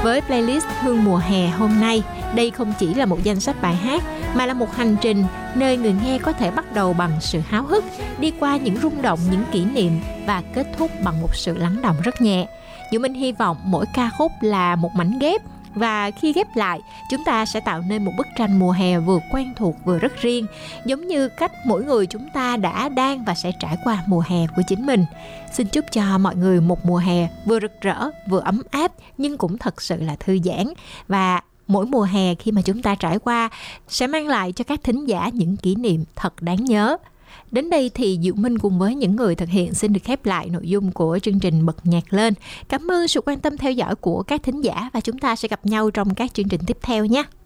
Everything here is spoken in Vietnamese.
Với playlist Hương mùa hè hôm nay, đây không chỉ là một danh sách bài hát mà là một hành trình nơi người nghe có thể bắt đầu bằng sự háo hức, đi qua những rung động, những kỷ niệm và kết thúc bằng một sự lắng động rất nhẹ. Dù Minh hy vọng mỗi ca khúc là một mảnh ghép, và khi ghép lại, chúng ta sẽ tạo nên một bức tranh mùa hè vừa quen thuộc vừa rất riêng, giống như cách mỗi người chúng ta đã, đang và sẽ trải qua mùa hè của chính mình. Xin chúc cho mọi người một mùa hè vừa rực rỡ, vừa ấm áp, nhưng cũng thật sự là thư giãn. Và mỗi mùa hè khi mà chúng ta trải qua sẽ mang lại cho các thính giả những kỷ niệm thật đáng nhớ. Đến đây thì Diệu Minh cùng với những người thực hiện xin được khép lại nội dung của chương trình Bật Nhạc Lên. Cảm ơn sự quan tâm theo dõi của các thính giả và chúng ta sẽ gặp nhau trong các chương trình tiếp theo nhé.